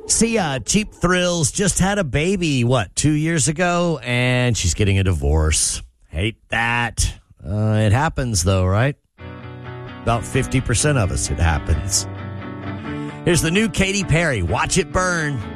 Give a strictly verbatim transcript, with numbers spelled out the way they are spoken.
Sia, Cheap Thrills, just had a baby, what, two years ago? And she's getting a divorce. Hate that. Uh, it happens, though, right? About fifty percent of us, it happens. Here's the new Katy Perry, Watch It Burn.